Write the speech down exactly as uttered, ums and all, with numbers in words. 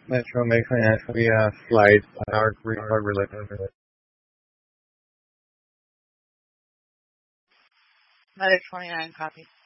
Metro may financially uh, slide our our relationship. Letter twenty-nine copy.